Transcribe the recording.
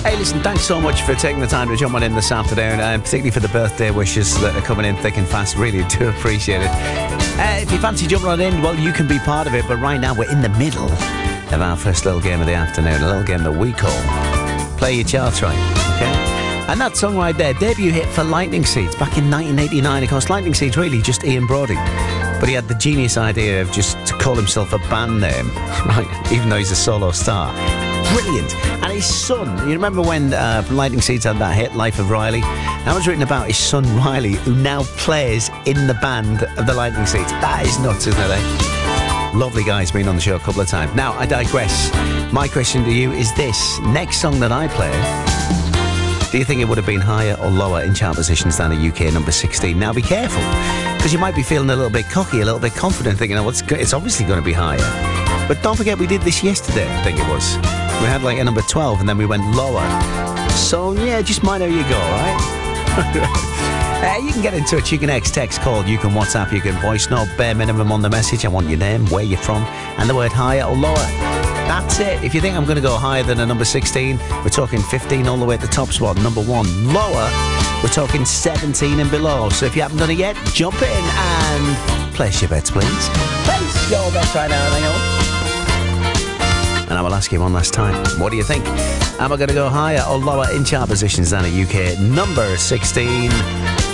Hey, listen, thanks so much for taking the time to jump on in this afternoon, and particularly for the birthday wishes that are coming in thick and fast. Really do appreciate it. If you fancy jumping on in, well, you can be part of it, but right now we're in the middle of our first little game of the afternoon, a little game that we call Play Your Charts Right, okay? And that song right there, debut hit for Lightning Seeds back in 1989. Of course, Lightning Seeds really just Ian Brody, but he had the genius idea of just to call himself a band name, right? Even though he's a solo star. Brilliant. And his son, you remember when Lightning Seeds had that hit, Life of Riley? That was written about his son Riley, who now plays in the band of the Lightning Seeds. That is nuts, isn't it, eh? Lovely guy's been on the show a couple of times. Now, I digress. My question to you is this. Next song that I play, do you think it would have been higher or lower in chart positions than a UK number 16? Now, be careful, because you might be feeling a little bit cocky, a little bit confident, thinking, oh, it's obviously going to be higher. But don't forget, we did this yesterday, I think it was. We had like a number 12 and then we went lower. So, yeah, just mind how you go, right? You can get in touch. You can text, call, you can WhatsApp, you can voice note. Bare minimum on the message. I want your name, where you're from, and the word higher or lower. That's it. If you think I'm going to go higher than a number 16, we're talking 15 all the way at the top spot, number 1. Lower, we're talking 17 and below. So if you haven't done it yet, jump in and place your bets, please. Place your bets right now, hang on. And I will ask you one last time, what do you think? Am I going to go higher or lower in chart positions than a UK number 16?